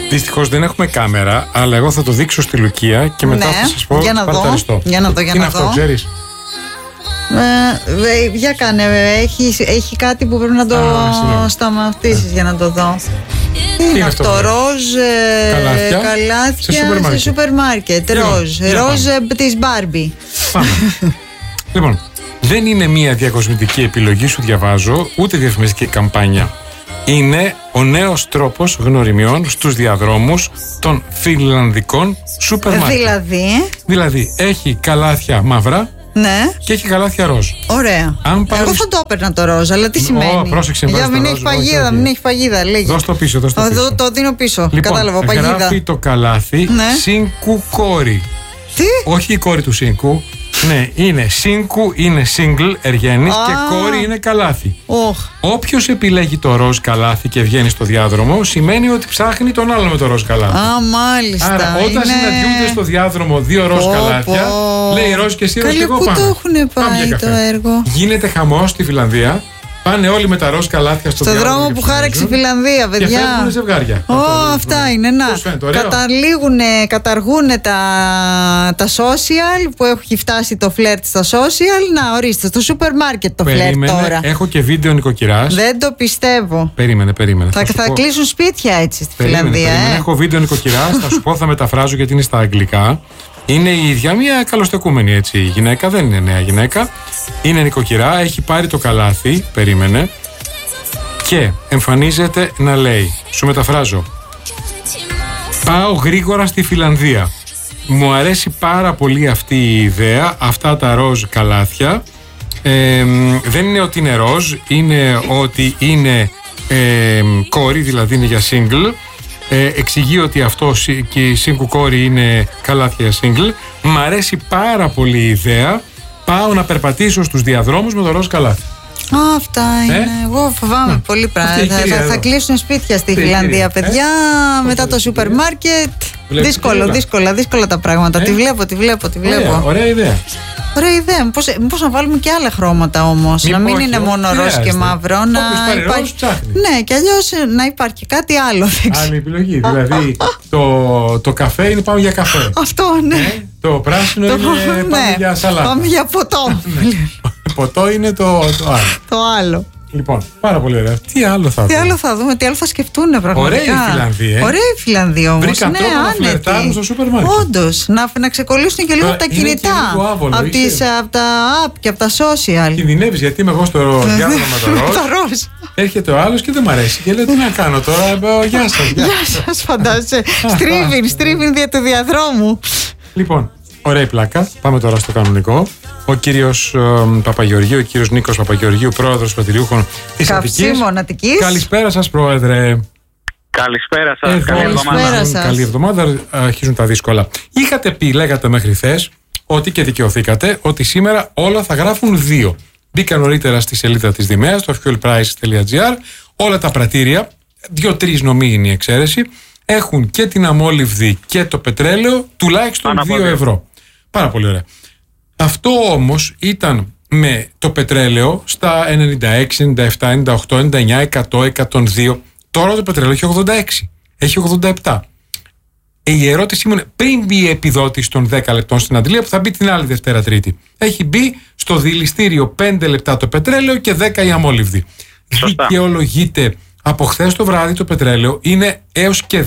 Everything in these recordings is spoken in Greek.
Δυστυχώς δεν έχουμε κάμερα, αλλά εγώ θα το δείξω στη Λουκία και μετά θα σας πω. Για να δω. Για να δω. Είναι αυτό, ξέρεις? Για κάνε, έχει κάτι που πρέπει να το σταματήσεις για να το δω. Είναι αυτό, ροζ καλάθια σε σούπερ μάρκετ. Ροζ της Μπάρμπι. Λοιπόν, δεν είναι μια διακοσμητική επιλογή, σου διαβάζω, ούτε διαφημιστική καμπάνια. Είναι ο νέος τρόπος γνωριμιών στους διαδρόμους των φινλανδικών σούπερ μάρκετ. Δηλαδή έχει καλάθια μαύρα. Ναι. Και έχει καλάθια ροζ. Ωραία. Εγώ θα το έπαιρνα το ροζ, αλλά τι σημαίνει? Πρόσεξε, για μην έχει παγίδα, μην έχει παγίδα. Λέγει. Δώσ' το πίσω, το δίνω πίσω. Λοιπόν, κατάλαβα, παγίδα. Γράφει το καλάθι Σίνκου κόρη. Τι? Όχι η κόρη του Σίνκου. Ναι, είναι Σίνκου, είναι single, εργένης και κόρη είναι καλάθι. Όποιος επιλέγει το ροζ καλάθι και βγαίνει στο διάδρομο, σημαίνει ότι ψάχνει τον άλλο με το ροζ καλάθι. Μάλιστα. Άρα όταν συναντιούνται στο διάδρομο δύο ροζ καλάθια, λέει ροζ και εσύ ροζ και εγώ πάμε. Πού το έχουν πάει το έργο? Γίνεται χαμός στη Φιλανδία. Πάνε όλοι με τα ροζ καλάθια στο δρόμο που χάραξε η Φιλανδία, παιδιά. Και φεύγουν ζευγάρια. Αυτά είναι. Να. Καταργούν τα social που έχει φτάσει το φλερτ στα social. Να, ορίστε, στο σούπερ μάρκετ το φλερτ τώρα. Έχω και βίντεο νοικοκυράς. Δεν το πιστεύω. Περίμενε. Θα κλείσουν σπίτια έτσι στη Φιλανδία. Έχω βίντεο νοικοκυράς. Θα σου πω, θα μεταφράζω γιατί είναι στα αγγλικά. Είναι η ίδια μια καλοστεκούμενη έτσι γυναίκα, δεν είναι νέα γυναίκα. Είναι νοικοκυρά, έχει πάρει το καλάθι, περίμενε. Και εμφανίζεται να λέει, σου μεταφράζω: πάω γρήγορα στη Φιλανδία. Μου αρέσει πάρα πολύ αυτή η ιδέα, αυτά τα ροζ καλάθια. Δεν είναι ότι είναι ροζ, είναι ότι είναι κόρη, δηλαδή είναι για single. Εξηγεί ότι αυτό και η Σίνκου κόρη είναι καλάθια single. Μ' αρέσει πάρα πολύ η ιδέα. Πάω να περπατήσω στους διαδρόμους με το ροζ καλάθι. Αυτά είναι. Εγώ φοβάμαι πολύ πράγματα. Θα κλείσουν σπίτια στη Φιλανδία, παιδιά, μετά το σούπερ μάρκετ. Δύσκολα τα πράγματα. Τη βλέπω. Ωραία ιδέα. Ωραία ιδέα. Μήπως να βάλουμε και άλλα χρώματα όμως? Να μην είναι μόνο ροζ και μαύρο. Να υπάρχει. Ναι, και αλλιώς να υπάρχει κάτι άλλο. Άλλη επιλογή. Δηλαδή το καφέ είναι πάμε για καφέ. Αυτό, ναι. Το πράσινο είναι πάμε για σαλάτα. Πάμε για ποτό. Ποτό είναι το άλλο. Το άλλο. Λοιπόν, πάρα πολύ ωραία. Τι άλλο θα δούμε, τι άλλο θα σκεφτούν πραγματικά. Ωραία η Φιλανδία. Ωραία η Φιλανδία όμως. Βρήκαν τρόπο να φλερτάρουν στο σούπερ μάρκετ. Όντως, να ξεκολλήσουν και λίγο από τα κινητά. Από τα app και από τα social. Κινδυνεύεις γιατί είμαι εγώ στο διάδρομο με το ροζ. Έρχεται ο άλλος και δεν μ' αρέσει. Και λέει τι να κάνω τώρα. Γεια σας. Γεια σας, φαντάζεσαι. Στρίβιν δια του διαδρόμου. Λοιπόν, ωραία πλάκα. Πάμε τώρα στο κανονικό. Ο κύριος Παπαγεωργίου, ο κύριος Νίκος Παπαγεωργίου, πρόεδρος πρατηριούχων της Αττικής. Καλησπέρα σας, πρόεδρε. Καλησπέρα σας. Καλή εβδομάδα. Αρχίζουν τα δύσκολα. Είχατε πει, λέγατε μέχρι χθες, ότι και δικαιωθήκατε, ότι σήμερα όλα θα γράφουν 2. Μπήκα νωρίτερα στη σελίδα της Δημαίας, το fuelprices.gr, όλα τα πρατήρια, 2-3 νομοί είναι η εξαίρεση, έχουν και την αμόλυβδη και το πετρέλαιο τουλάχιστον 2 ευρώ. Πάρα πολύ ωραία. Αυτό όμως ήταν με το πετρέλαιο στα 96, 97, 98, 99, 100, 102. Τώρα το πετρέλαιο έχει 86. Έχει 87. Η ερώτησή μου είναι πριν μπει η επιδότηση των 10 λεπτών στην αντλία που θα μπει την άλλη Δευτέρα Τρίτη. Έχει μπει στο δηληστήριο 5 λεπτά το πετρέλαιο και 10 η αμόλυβδη. Δικαιολογείται από χθες το βράδυ το πετρέλαιο είναι έως και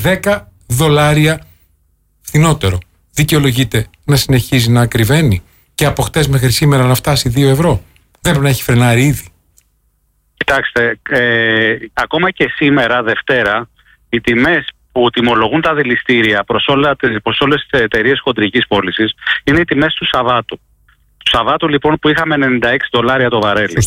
$10 φθηνότερο. Δικαιολογείται να συνεχίζει να ακριβένει και από χτες μέχρι σήμερα να φτάσει 2 ευρώ. Δεν πρέπει να έχει φρενάρει ήδη? Κοιτάξτε, ακόμα και σήμερα Δευτέρα οι τιμές που τιμολογούν τα δηληστήρια προς όλες τις εταιρείες χοντρικής πώλησης είναι οι τιμές του Σαββάτου. Του Σαββάτου λοιπόν που είχαμε $96 το βαρέλι.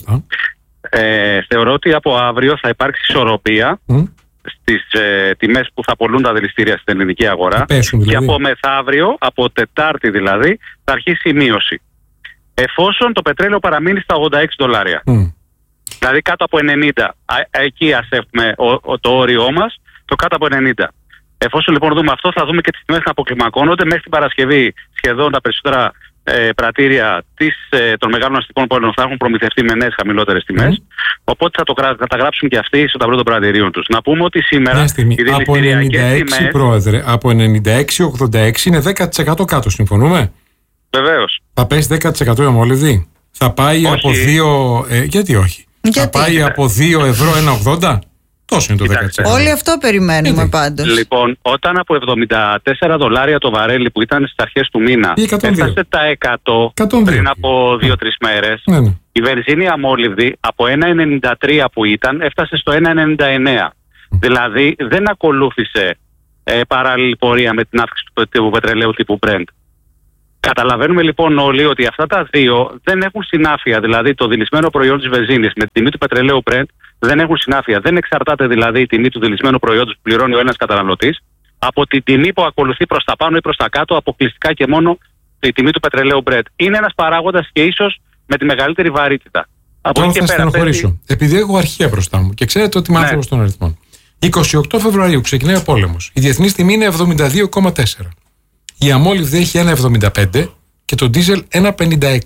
Θεωρώ ότι από αύριο θα υπάρξει ισορροπία στις τιμές που θα πωλούν τα δηληστήρια στην ελληνική αγορά. Δηλαδή. Και από μεθαύριο, από Τετάρτη δηλαδή, θα αρχίσει η μείωση. Εφόσον το πετρέλαιο παραμείνει στα $86. Δηλαδή κάτω από 90. Εκεί ας έχουμε το όριό μας, το κάτω από 90. Εφόσον λοιπόν δούμε αυτό, θα δούμε και τις τιμές να αποκλιμακώνονται. Μέχρι την Παρασκευή σχεδόν τα περισσότερα πρατήρια των μεγάλων αστικών πόλεων θα έχουν προμηθευτεί με νέες χαμηλότερες τιμές. Οπότε θα το καταγράψουν και αυτοί στο ταμπλό των πρατηρίων τους. Να πούμε ότι σήμερα οι δηληστηριακές τιμές. Πρόεδρε, από 96-86 είναι 10% κάτω, συμφωνούμε? Βεβαίως. Θα πέσει 10% η αμόλυβδη? Θα πάει από 2. Γιατί όχι? Θα πάει από 2 ευρώ 1,80? Τόσο είναι το 10%. Όλοι αυτό περιμένουμε πάντως. Λοιπόν, όταν από $74 το βαρέλι που ήταν στις αρχές του μήνα έφτασε τα 100 πριν από 2-3 μέρες, η βενζίνη αμόλυβδη από 1,93 που ήταν έφτασε στο 1,99. Δηλαδή δεν ακολούθησε παράλληλη πορεία με την αύξηση του πετρελαίου τύπου Brent. Καταλαβαίνουμε λοιπόν όλοι ότι αυτά τα δύο δεν έχουν συνάφεια, δηλαδή το δηλισμένο προϊόν της βενζίνης με την τιμή του πετρελαίου Brent δεν έχουν συνάφεια. Δεν εξαρτάται δηλαδή η τιμή του δηλισμένου προϊόντος που πληρώνει ο ένας καταναλωτής από την τιμή που ακολουθεί προς τα πάνω ή προς τα κάτω, αποκλειστικά και μόνο η τιμή του πετρελαίου Brent. Είναι ένας παράγοντας και ίσως με τη μεγαλύτερη βαρύτητα. Τώρα θα στενοχωρήσω. Επειδή έχω αρχεία μπροστά μου και ξέρετε ότι είμαι άνθρωπος των αριθμών. 28 Φεβρουαρίου ξεκινάει ο πόλεμος. Η διεθνής τιμή είναι 72,4. Η αμόλυβδη έχει 1,75 και το ντίζελ 1,56.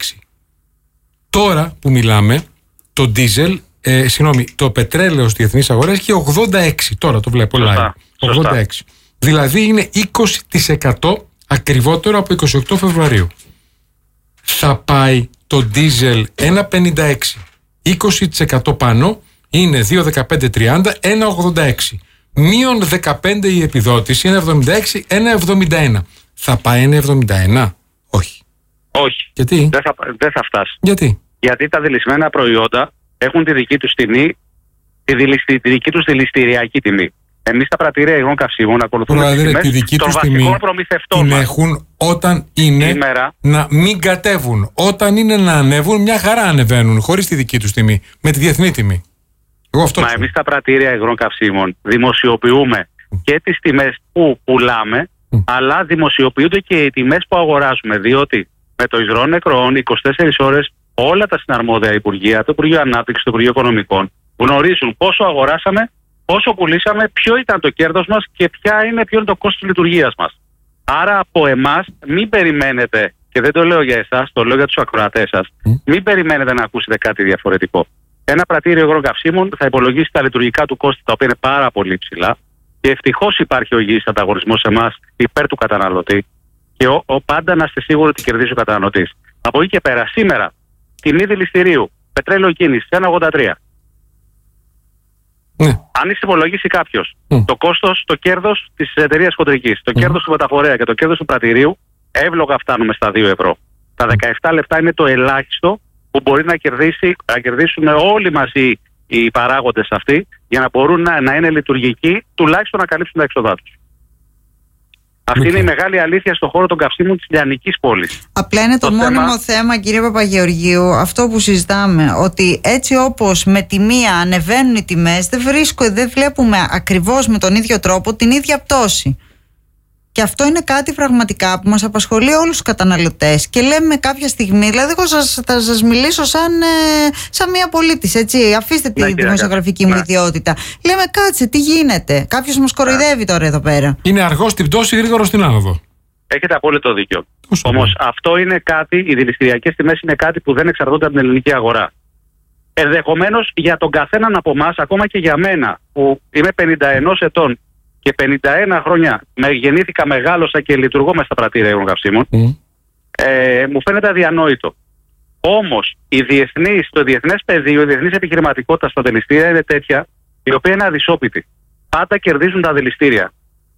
Τώρα που μιλάμε, το ντίζελ, το πετρέλαιο στις διεθνείς αγορές έχει 86. Τώρα το βλέπω live. 86. Δηλαδή είναι 20% ακριβότερο από 28 Φεβρουαρίου. Θα πάει το ντίζελ 1,56. 20% πάνω είναι 2,15-30, 1,86. Μείον 15 η επιδότηση, 1,76, 1,71. Θα πάει 1,71? Όχι. Όχι. Γιατί? Δεν θα φτάσει. Γιατί? Γιατί τα δηλισμένα προϊόντα έχουν τη δική τους τιμή, τη δική τους δηληστηριακή τιμή. Εμείς τα πρατήρια υγρών καυσίμων ακολουθούμε τις τιμές των βασικών προμηθευτών την έχουν όταν είναι σήμερα να μην κατέβουν. Όταν είναι να ανέβουν, μια χαρά ανεβαίνουν χωρίς τη δική τους τιμή, με τη διεθνή τιμή. Εμείς τα πρατήρια υγρών καυσίμων δημοσιοποιούμε και τις τιμές που πουλάμε, αλλά δημοσιοποιούνται και οι τιμές που αγοράζουμε. Διότι με το υγρό νεκρών 24 ώρες όλα τα συναρμόδια υπουργεία, το Υπουργείο Ανάπτυξης, το Υπουργείο Οικονομικών, γνωρίζουν πόσο αγοράσαμε, πόσο πουλήσαμε, ποιο ήταν το κέρδος μας και ποιο είναι το κόστος λειτουργίας μας. Άρα από εμάς μην περιμένετε, και δεν το λέω για εσάς, το λέω για τους ακροατές σας, μην περιμένετε να ακούσετε κάτι διαφορετικό. Ένα πρατήριο υγρών καυσίμων θα υπολογίσει τα λειτουργικά του κόστη, τα οποία είναι πάρα πολύ ψηλά, και ευτυχώς υπάρχει ο υγιής ανταγωνισμός σε εμάς υπέρ του καταναλωτή, και πάντα να είστε σίγουροι ότι κερδίζει ο καταναλωτής. Από εκεί και πέρα, σήμερα, τιμή δηληστηρίου, πετρέλαιο κίνηση, 1,83. Αν υπολογίσει κάποιος το κόστος, το κέρδος της εταιρείας χοντρικής, το κέρδος του μεταφορέα και το κέρδος του πρατηρίου, εύλογα φτάνουμε στα 2 ευρώ. Τα 17 λεπτά είναι το ελάχιστο που μπορεί να κερδίσουν όλοι μαζί οι παράγοντες αυτοί για να μπορούν να είναι λειτουργικοί, τουλάχιστον να καλύψουν τα έξοδά τους. Αυτή είναι η μεγάλη αλήθεια στον χώρο των καυσίμων της λιανικής πόλης. Απλά είναι το μόνιμο θέμα, κύριε Παπαγεωργίου, αυτό που συζητάμε, ότι έτσι όπως με τη μία ανεβαίνουν οι τιμές, δεν βλέπουμε ακριβώς με τον ίδιο τρόπο την ίδια πτώση. Και αυτό είναι κάτι πραγματικά που μας απασχολεί όλους τους καταναλωτές. Και λέμε κάποια στιγμή, δηλαδή εγώ θα σας μιλήσω σαν μία πολίτης, έτσι, αφήστε τη δημοσιογραφική μου ιδιότητα. Λέμε κάτσε, τι γίνεται, κάποιος μας κοροϊδεύει τώρα εδώ πέρα. Είναι αργό στην πτώση, γρήγορο στην άνοδο. Έχετε απόλυτο δίκιο. Όμως αυτό είναι κάτι, οι δηληστηριακές τιμές είναι κάτι που δεν εξαρτώνται από την ελληνική αγορά. Ενδεχομένως για τον καθέναν από εμάς, ακόμα και για μένα που είμαι 51 ετών και 51 χρόνια γεννήθηκα, μεγάλωσα και λειτουργώ μέσα στα πρατήρια υγρών καυσίμων, μου φαίνεται αδιανόητο. Όμως το διεθνές πεδίο, η διεθνής επιχειρηματικότητα στα δηληστήρια είναι τέτοια, η οποία είναι αδυσόπιτη. Πάντα κερδίζουν τα δηληστήρια.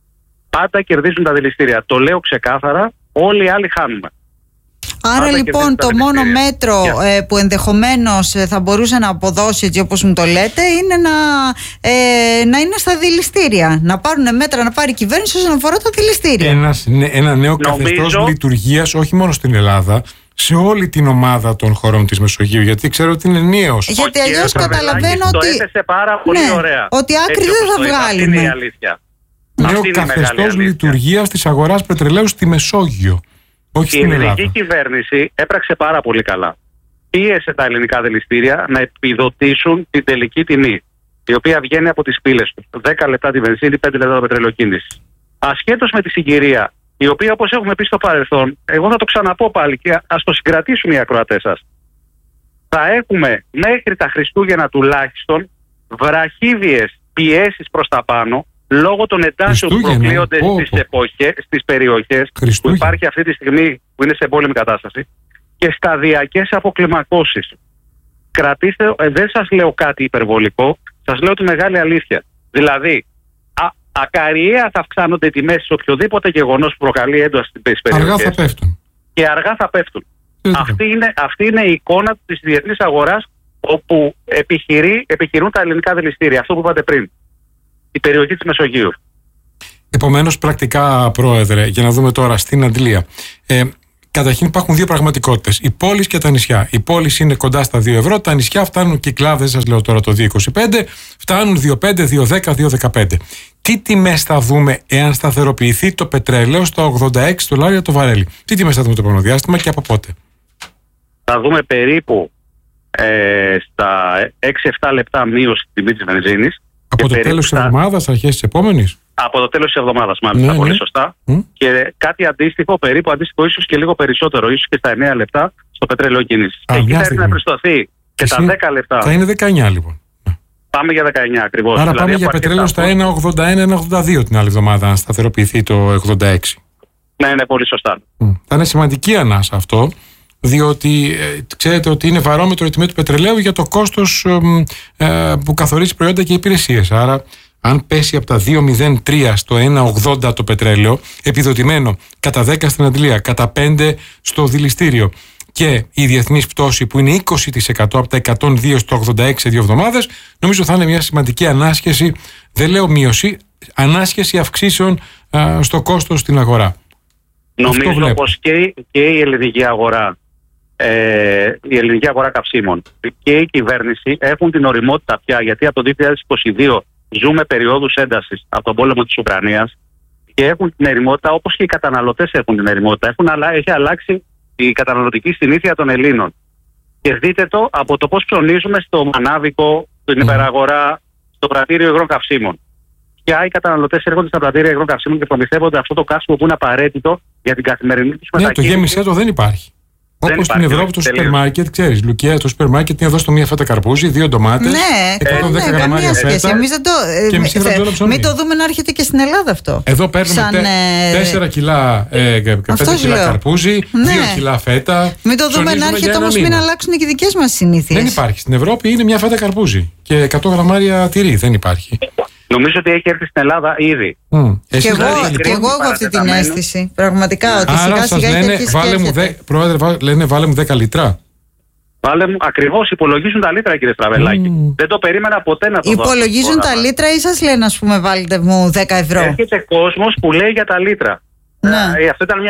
Το λέω ξεκάθαρα, όλοι οι άλλοι χάνουμε. Άρα λοιπόν το μόνο μέτρο που ενδεχομένως θα μπορούσε να αποδώσει, έτσι όπως μου το λέτε, είναι να είναι στα δηληστήρια. Να πάρουν μέτρα, να πάρει η κυβέρνηση όσον αφορά τα δηληστήρια. Ένα νέο καθεστώς λειτουργίας, όχι μόνο στην Ελλάδα, σε όλη την ομάδα των χωρών της Μεσογείου. Γιατί ξέρω ότι είναι νέος. Γιατί αλλιώς καταλαβαίνω ότι. Το έθεσε πάρα πολύ ωραία. Ότι άκρη δεν θα βγάλουμε. Αυτή είναι η αλήθεια. Νέο καθεστώς λειτουργίας της αγοράς πετρελαίου στη Μεσόγειο. Όχι η ελληνική κυβέρνηση έπραξε πάρα πολύ καλά. Πίεσε τα ελληνικά δηληστήρια να επιδοτήσουν την τελική τιμή, η οποία βγαίνει από τις πύλες του. 10 λεπτά τη βενζίνη, 5 λεπτά το πετρέλαιο κίνηση. Ασχέτως με τη συγκυρία, η οποία, όπως έχουμε πει στο παρελθόν, εγώ θα το ξαναπώ πάλι και ας το συγκρατήσουν οι ακροατές σας. Θα έχουμε μέχρι τα Χριστούγεννα τουλάχιστον βραχίδιες πιέσεις προς τα πάνω, λόγω των εντάσεων που προκλείονται στις περιοχές που υπάρχει αυτή τη στιγμή, που είναι σε εμπόλεμη κατάσταση, και σταδιακές αποκλιμακώσεις. Κρατήστε, δεν σας λέω κάτι υπερβολικό, σας λέω τη μεγάλη αλήθεια. Δηλαδή, ακαριέα θα αυξάνονται οι τιμές σε οποιοδήποτε γεγονός που προκαλεί ένταση στις περιοχές. Αργά θα πέφτουν. Και αργά θα πέφτουν. Αυτή είναι η εικόνα της διεθνής αγοράς, όπου επιχειρούν τα ελληνικά δηληστήρια. Αυτό που είπατε πριν. Η περιοχή της Μεσογείου. Επομένως, πρακτικά, Πρόεδρε, για να δούμε τώρα στην Αντλία. Καταρχήν υπάρχουν δύο πραγματικότητες. Οι πόλεις και τα νησιά. Οι πόλεις είναι κοντά στα 2 ευρώ, τα νησιά φτάνουν κυκλάδες, σας λέω τώρα το 2,25, φτάνουν 2,5, 2,10, 2,15. Τι τιμές θα δούμε εάν σταθεροποιηθεί το πετρέλαιο στα $86 το βαρέλι? Τι τιμές θα δούμε το επόμενο διάστημα και από πότε? Θα δούμε περίπου στα 6-7 λεπτά μείωση στην τιμή της βενζίνης. Από το τέλος της εβδομάδας, αρχές της επόμενης? Από το τέλος της εβδομάδας, μάλιστα, πολύ σωστά. Και κάτι αντίστοιχο, περίπου αντίστοιχο, ίσως και λίγο περισσότερο, ίσως και στα 9 λεπτά στο πετρέλαιο κίνησης. Εκεί θα έρθει να πιστωθεί και τα 10 λεπτά. Θα είναι 19 λοιπόν. Πάμε για 19 ακριβώς. Άρα δηλαδή, πάμε για πετρέλαιο στα 1,81-1,82 την άλλη εβδομάδα, αν σταθεροποιηθεί το 86. Ναι, είναι πολύ σωστά. Θα είναι σημαντική ανάσα αυτό, διότι ξέρετε ότι είναι βαρόμετρο η τιμή του πετρελαίου για το κόστος που καθορίζει προϊόντα και υπηρεσίες. Άρα, αν πέσει από τα 2,03 στο 1,80 το πετρέλαιο, επιδοτημένο κατά 10 στην Αντλία, κατά 5 στο δηληστήριο, και η διεθνής πτώση που είναι 20% από τα 102 στο 86 σε 2 εβδομάδες, νομίζω θα είναι μια σημαντική ανάσχεση, δεν λέω μείωση, ανάσχεση αυξήσεων στο κόστος στην αγορά. Νομίζω πως και η ελληνική αγορά, η ελληνική αγορά καυσίμων και η κυβέρνηση έχουν την ωριμότητα πια, γιατί από το 2022 ζούμε περιόδους έντασης από τον πόλεμο της Ουκρανίας και έχουν την ερημότητα, όπως και οι καταναλωτές έχουν την ερημότητα. Έχει αλλάξει η καταναλωτική συνήθεια των Ελλήνων. Και δείτε το από το πώς ψωνίζουμε στο μανάβικο, στην υπεραγορά, στο πρατήριο υγρών καυσίμων. Πια οι καταναλωτές έρχονται στα πρατήρια υγρών καυσίμων και προμηθεύονται αυτό το καύσιμο που είναι απαραίτητο για την καθημερινή τους μετακίνηση. Ναι, το γέμισέ το δεν υπάρχει. Όπως στην Ευρώπη το σούπερ μάρκετ, ξέρεις, Λουκία, το σούπερ μάρκετ είναι εδώ στο μία φέτα καρπούζι, 2 ντομάτες, 110 γραμμάρια φέτα. Και μισή γραμμούλα ψωμί. Μην το δούμε να έρχεται και στην Ελλάδα αυτό. Εδώ παίρνουμε 4 κιλά, 5 κιλά καρπούζι, 2 κιλά φέτα. Μην το δούμε να έρχεται όμως, μην αλλάξουν και οι δικές μας συνήθειες. Δεν υπάρχει. Στην Ευρώπη είναι μια φέτα καρπούζι και 100 γραμμάρια τυρί. Δεν υπάρχει. Νομίζω ότι έχει έρθει στην Ελλάδα ήδη. Και εγώ έχω αυτή την αίσθηση. Πραγματικά ότι σιγά σιγά έχει αρχίσει. Πρόεδρε, λένε βάλε μου 10 λίτρα. Βάλε μου, ακριβώς υπολογίζουν τα λίτρα, κύριε Στραβελάκη. Δεν το περίμενα ποτέ να το δω. Υπολογίζουν τα λίτρα ή σας λένε, ας πούμε, βάλτε μου 10 ευρώ? Έρχεται κόσμος που λέει για τα λίτρα. Αυτό ήταν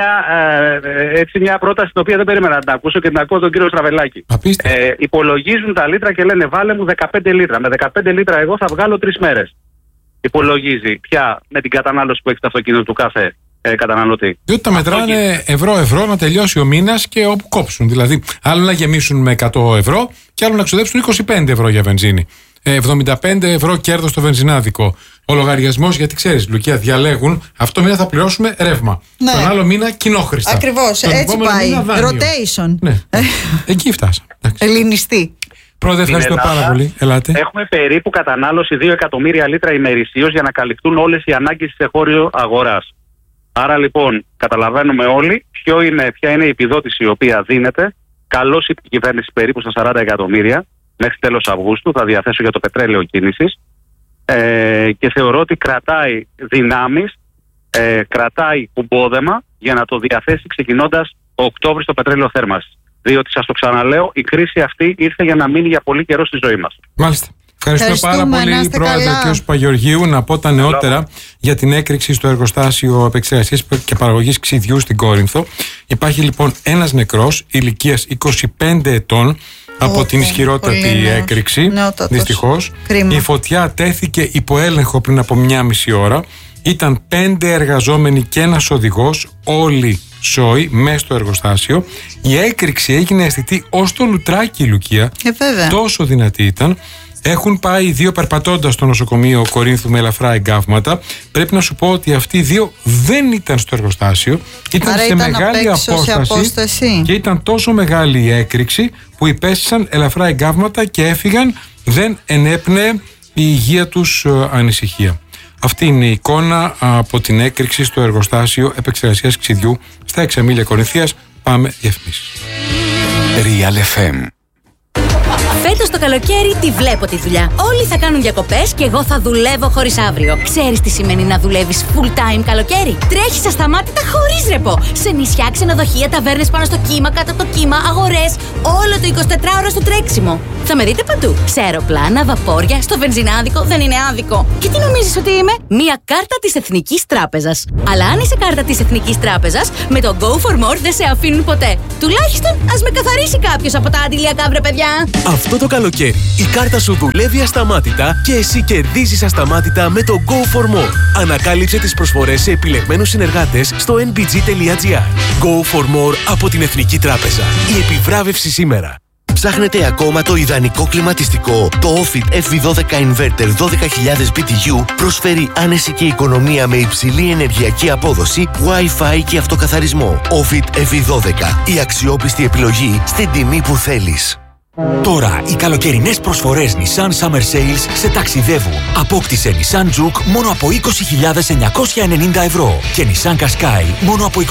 μια πρόταση την οποία δεν περίμενα να την ακούσω και την ακούω τον κύριο Στραβελάκη. Υπολογίζουν τα λίτρα και λένε βάλε μου 15 λίτρα. Με 15 λίτρα εγώ θα βγάλω 3 μέρες. Υπολογίζει πια με την κατανάλωση που έχει το αυτοκίνητο του κάθε καταναλωτή. Διότι τα μετράνε ευρώ-ευρώ να τελειώσει ο μήνας και όπου κόψουν. Δηλαδή, άλλο να γεμίσουν με 100 ευρώ και άλλο να ξοδέψουν 25 ευρώ για βενζίνη. 75 ευρώ κέρδος στο βενζινάδικο. Ο λογαριασμός, γιατί ξέρεις, Λουκία, διαλέγουν αυτό το μήνα θα πληρώσουμε ρεύμα. Ναι. Τον άλλο μήνα κοινόχρηστα. Ακριβώς, έτσι πάει. Rotation. Ναι. Εκεί φτάσαμε. Ελληνιστή. Πρόεδρε, ευχαριστώ πάρα πολύ. Ελάτε. Έχουμε περίπου κατανάλωση 2 εκατομμύρια λίτρα ημερησίως για να καλυφθούν όλες οι ανάγκες της εγχώριου αγοράς. Άρα λοιπόν, καταλαβαίνουμε όλοι ποια είναι η επιδότηση η οποία δίνεται. Καλώς είπε η κυβέρνηση περίπου στα 40 εκατομμύρια μέχρι τέλος Αυγούστου. Θα διαθέσω για το πετρέλαιο κίνησης. Και θεωρώ ότι κρατάει δυνάμεις, κρατάει κουμπόδεμα για να το διαθέσει ξεκινώντας Οκτώβρη στο πετρέλαιο θέρμανσης. Διότι σας το ξαναλέω, η κρίση αυτή ήρθε για να μείνει για πολύ καιρό στη ζωή μας. Μάλιστα. Ευχαριστώ πάρα πολύ, Πρόεδρε κ. Παπαγεωργίου. Να πω τα νεότερα για την έκρηξη στο εργοστάσιο επεξεργασίας και παραγωγής ξυδιού στην Κόρινθο. Υπάρχει λοιπόν ένας νεκρός ηλικίας 25 ετών από την ισχυρότατη έκρηξη. Δυστυχώς. Η φωτιά τέθηκε υπό έλεγχο πριν από 1,5 ώρα. Ήταν 5 εργαζόμενοι και ένας οδηγός, όλοι σόι μέσα στο εργοστάσιο. Η έκρηξη έγινε αισθητή ως το λουτράκι, Λουκία. Βέβαια. Τόσο δυνατή ήταν. Έχουν πάει οι δύο περπατώντας στο νοσοκομείο Κορίνθου με ελαφρά εγκάβματα. Πρέπει να σου πω ότι αυτοί οι δύο δεν ήταν στο εργοστάσιο. Ήταν σε μεγάλη απόσταση και ήταν τόσο μεγάλη η έκρηξη που υπέστησαν ελαφρά εγκάβματα και έφυγαν. Δεν ενέπνεε η υγεία τους ανησυχία. Αυτή είναι η εικόνα από την έκρηξη στο εργοστάσιο επεξεργασίας ξυδιού στα 6 μίλια Κορινθίας. Πάμε διαφημίσεις. Real FM. Φέτος το καλοκαίρι τη βλέπω τη δουλειά. Όλοι θα κάνουν διακοπές και εγώ θα δουλεύω χωρίς αύριο. Ξέρεις τι σημαίνει να δουλεύεις full time καλοκαίρι? Τρέχεις ασταμάτητα χωρίς ρεπό. Σε νησιά, ξενοδοχεία, ταβέρνες πάνω στο κύμα, κάτω από το κύμα, αγορές. Όλο το 24ωρο στο τρέξιμο. Θα με δείτε παντού. Σε αεροπλάνα, βαπόρια, στο βενζινάδικο. Δεν είναι άδικο. Και τι νομίζεις ότι είμαι? Μία κάρτα της Εθνικής Τράπεζας. Αλλά αν είσαι κάρτα της Εθνικής Τράπεζας, με το Go for More δεν σε αφήνουν ποτέ. Τουλάχιστον ας με καθαρίσει κάποιος από τα αντιλιακά, βρε παιδιά. Αυτό το καλοκαίρι η κάρτα σου δουλεύει ασταμάτητα και εσύ κερδίζεις ασταμάτητα με το Go for More. Ανακάλυψε τις προσφορές σε επιλεγμένους συνεργάτες στο nbg.gr. Go for More από την Εθνική Τράπεζα. Η επιβράβευση σήμερα. Ψάχνετε ακόμα το ιδανικό κλιματιστικό? Το Ofit FV12 Inverter 12.000 BTU προσφέρει άνεση και οικονομία με υψηλή ενεργειακή απόδοση, Wi-Fi και αυτοκαθαρισμό. Ofit FV12, η αξιόπιστη επιλογή στην τιμή που θέλεις. Τώρα οι καλοκαιρινές προσφορές Nissan Summer Sales σε ταξιδεύουν. Απόκτησε Nissan Juke μόνο από 20.990 ευρώ και Nissan Qashqai μόνο από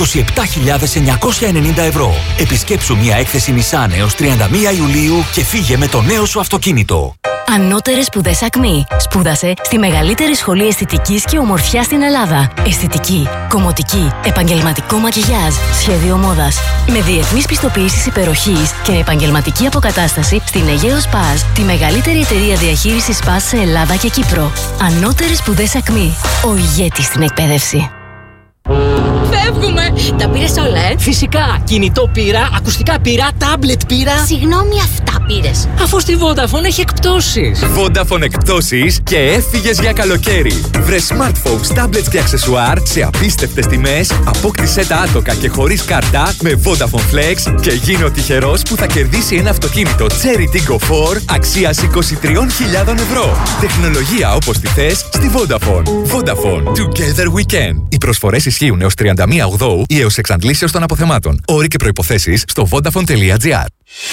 27.990 ευρώ. Επισκέψου μια έκθεση Nissan έως 31 Ιουλίου και φύγε με το νέο σου αυτοκίνητο. Ανώτερες σπουδές Ακμή. Σπούδασε στη μεγαλύτερη σχολή αισθητικής και ομορφιάς στην Ελλάδα. Αισθητική, κομμωτική, επαγγελματικό μακιγιάζ, σχέδιο μόδας. Με διεθνείς πιστοποιήσεις υπεροχής και επαγγελματική αποκατάσταση στην Αιγαίο Σπας, τη μεγαλύτερη εταιρεία διαχείρισης Σπας σε Ελλάδα και Κύπρο. Ανώτερες σπουδές Ακμή. Ο ηγέτης στην εκπαίδευση. Φεύγουμε! Τα πήρες όλα, Φυσικά! Κινητό πήρα, ακουστικά πήρα, τάμπλετ πήρα. Συγγνώμη, αυτά πήρες. Αφού στη Vodafone έχει εκπτώσεις. Vodafone εκπτώσεις και έφυγες για καλοκαίρι. Βρε smartphones, tablets και αξεσουάρ σε απίστευτες τιμές. Απόκτησέ τα άτοκα και χωρίς κάρτα με Vodafone Flex και γίνε ο τυχερός που θα κερδίσει ένα αυτοκίνητο Cherry Tiggo 4 αξίας 23.000 ευρώ. Τεχνολογία όπως τη θες στη Vodafone. Vodafone. Together we can. Οι προσφορές ισχύουν έως 31 Οκτώβρη ή έως εξαντλήσεως των αποθεμάτων. Όροι και προϋποθέσεις στο vodafone.gr.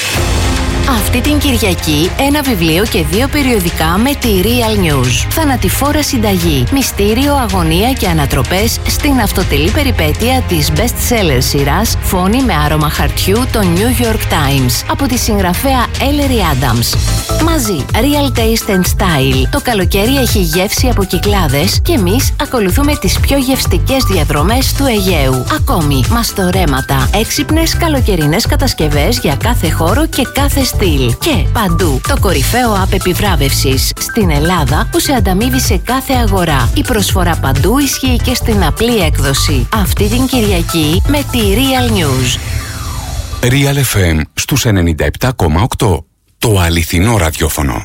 Αυτή την Κυριακή ένα βιβλίο και 2 περιοδικά με τη Real News. Θανατηφόρα συνταγή, μυστήριο, αγωνία και ανατροπές στην αυτοτελή περιπέτεια της best-seller σειράς Φόνη με άρωμα χαρτιού των New York Times από τη συγγραφέα Ellery Adams. Μαζί, Real Taste and Style. Το καλοκαίρι έχει γεύση από Κυκλάδες και εμείς ακολουθούμε τις πιο γευστικές διαδρομές του Αιγαίου. Ακόμη, μαστορέματα, έξυπνες καλοκαιρινές κατασκευές για κάθε χώρο και κάθε στυλ. Και παντού το κορυφαίο app επιβράβευσης στην Ελλάδα που σε ανταμείβει σε κάθε αγορά. Η προσφορά παντού ισχύει και στην απλή έκδοση. Αυτή την Κυριακή με τη Real News. Real FM στους 97,8. Το αληθινό ραδιόφωνο.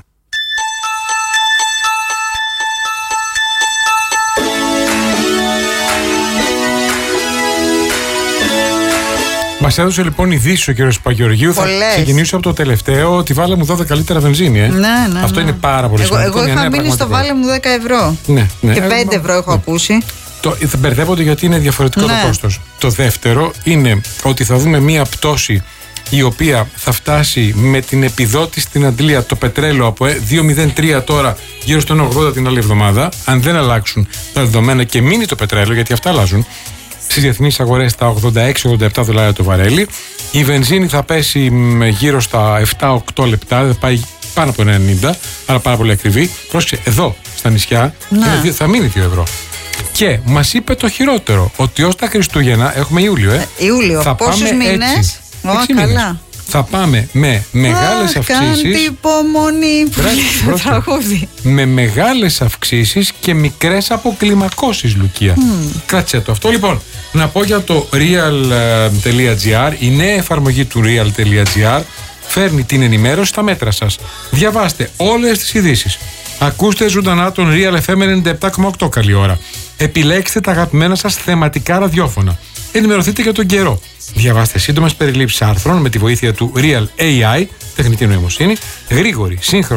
Μας έδωσε λοιπόν ειδήσεις ο κ. Παγεωργίου. Θα ξεκινήσω από το τελευταίο ότι βάλε μου 12 λίτρα βενζίνη. Ναι. Αυτό είναι πάρα πολύ σημαντικό. Εγώ είχα μείνει στο βάλε μου 10 ευρώ. Ναι. Και 5 ευρώ έχω ακούσει. Θα μπερδεύονται γιατί είναι διαφορετικό το κόστος. Το δεύτερο είναι ότι θα δούμε μία πτώση η οποία θα φτάσει με την επιδότηση στην αντλία το πετρέλαιο από 2,03 τώρα γύρω στο 1,80 την άλλη εβδομάδα. Αν δεν αλλάξουν τα δεδομένα και μείνει το πετρέλαιο, γιατί αυτά αλλάζουν, στις διεθνείς αγορές στα 86-87 δολάρια το βαρέλι. Η βενζίνη θα πέσει γύρω στα 7-8 λεπτά, θα πάει πάνω από 90, άρα πάρα πολύ ακριβή. Πρόσεξε, εδώ στα νησιά θα μείνει 2 ευρώ. Και μας είπε το χειρότερο, ότι ως τα Χριστούγεννα, έχουμε Ιούλιο, Ιούλιο, πόσους μήνες? Καλά. Θα πάμε με μεγάλες αυξήσεις. Κάντε υπομονή. Με μεγάλες αυξήσεις και μικρές αποκλιμακώσεις, Λουκία. Κράτησε το αυτό. Λοιπόν, να πω για το real.gr. Η νέα εφαρμογή του real.gr φέρνει την ενημέρωση στα μέτρα σας. Διαβάστε όλες τις ειδήσεις. Ακούστε ζωντανά τον Real FM 97,8 καλή ώρα. Επιλέξτε τα αγαπημένα σας θεματικά ραδιόφωνα. Ενημερωθείτε για τον καιρό. Διαβάστε σύντομες περιλήψεις άρθρων με τη βοήθεια του Real AI, τεχνητή νοημοσύνη, γρήγορη, σύγχρονη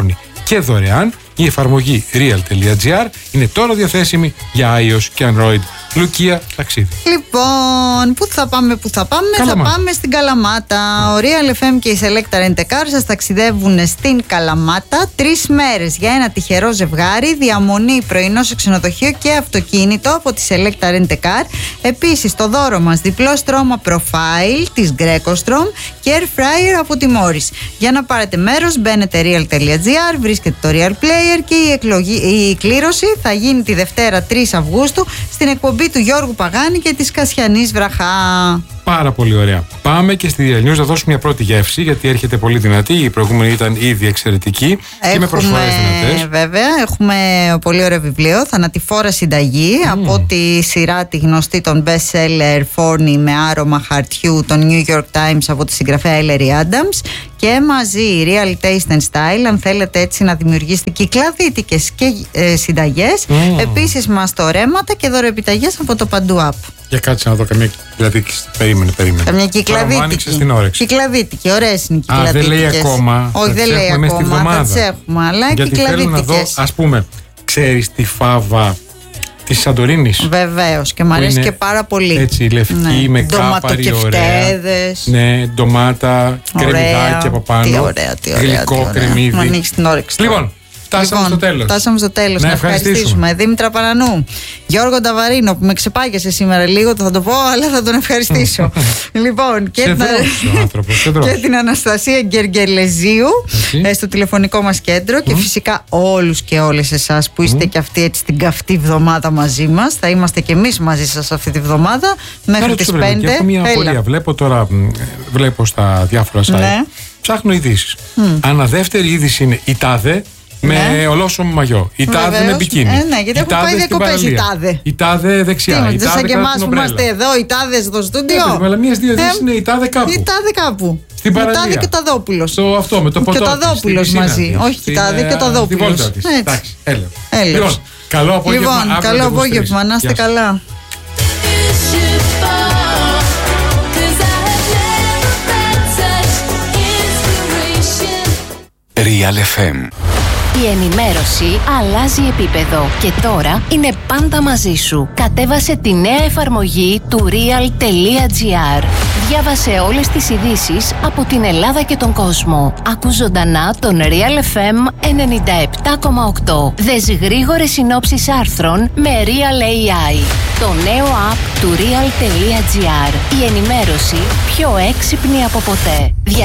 και δωρεάν. Η εφαρμογή real.gr είναι τώρα διαθέσιμη για iOS και Android. Λουκία, ταξίδι. Λοιπόν, πού θα πάμε, Καλαμάτα. θα πάμε στην Καλαμάτα. Ο Real FM και η Selecta Rent a Car σας ταξιδεύουν στην Καλαμάτα 3 μέρες για ένα τυχερό ζευγάρι, διαμονή, πρωινό σε ξενοδοχείο και αυτοκίνητο από τη Selecta Rent a Car. Επίσης, το δώρο μας διπλό στρώμα profile της Grecostrom και air fryer από τη Morris. Για να πάρετε μέρος, μπαίνετε real.gr, βρίσκετε το Real Player και η κλήρωση θα γίνει τη Δευτέρα 3 Αυγούστου στην εκπομπή του Γιώργου Παγάνη και της Κασιανής Βραχά. Πάρα πολύ ωραία. Πάμε και στη Real News να δώσουμε μια πρώτη γεύση, γιατί έρχεται πολύ δυνατή. Η προηγούμενη ήταν ήδη εξαιρετική και με προσφορές δυνατές. Βέβαια, έχουμε πολύ ωραίο βιβλίο, Θανατηφόρα Συνταγή, από τη σειρά τη γνωστή των best seller Φόρνη με άρωμα χαρτιού των New York Times από τη συγγραφέα Ellery Adams. Και μαζί Real Taste and Style, αν θέλετε έτσι να δημιουργήσετε κυκλαδίτικες και συνταγές. Επίσης μαστορέματα και δωροεπιταγές από το Παντού App. Για κάτσε να δω καμία κυκλαδίτικη. Περίμενε. Καμιά κυκλαδίτικη. Άνοιξες την όρεξη. Κυκλαδίτικη, ωραίες είναι οι κυκλαδίτικες. Δεν λέει ακόμα. Όχι, δεν λέει ακόμα. Θα τις έχουμε, αλλά γιατί θέλω να δω, ας πούμε, ξέρεις τη φάβα της Σαντορίνης. Βεβαίως, και μου αρέσει και πάρα πολύ. Έτσι, λευκή, με κάπαρη, ωραία. Ναι, ντομάτα, κρεμμυδάκι από πάνω. Τι ωραία, γλυκό κρεμμύδι. Μου ανοίξει την όρεξη. Λοιπόν, φτάσαμε στο τέλος. Να ευχαριστήσουμε Δήμητρα Πανανού, Γιώργο Νταβαρίνο που με ξεπάγιασε σήμερα λίγο, θα το πω, αλλά θα τον ευχαριστήσω. Λοιπόν, και την Αναστασία Γκεργελεζίου στο τηλεφωνικό μας κέντρο και φυσικά όλους και όλες εσάς που είστε και αυτοί έτσι την καυτή εβδομάδα μαζί μας. Θα είμαστε και εμείς μαζί σας αυτή τη βδομάδα μέχρι τις 5. Έχω μια απορία. Βλέπω στα διάφορα site. Ψάχνω ειδήσεις. Αναδεύτερη είδηση είναι η τάδε με ολόσωμο μαγιό. Η τάδε με μπικίνι. Ναι, γιατί έχουν πάει διακοπές η τάδε. Η τάδε δεξιά. Τι, σαν και εμάς που είμαστε εδώ, οι τάδες στο στούντιο. Αλλά μία-δύο ειδήσεις είναι η τάδε κάπου. Η τάδε κάπου. Στην παραλία. Η τάδε και ο Ταδόπουλος. Αυτό με το ποτό. Και ο Ταδόπουλος μαζί. Όχι, η τάδε και ο Ταδόπουλος. Εντάξει, έλεος. Λοιπόν, καλό απόγευμα. Λοιπόν, καλό απόγευμα. Να είστε καλά. Real FM. Η ενημέρωση αλλάζει επίπεδο και τώρα είναι πάντα μαζί σου. Κατέβασε τη νέα εφαρμογή του real.gr. Διάβασε όλες τις ειδήσεις από την Ελλάδα και τον κόσμο. Ακού ζωντανά τον Real FM 97,8. Δες γρήγορες συνόψεις άρθρων με Real AI. Το νέο app του real.gr. Η ενημέρωση πιο έξυπνη από ποτέ.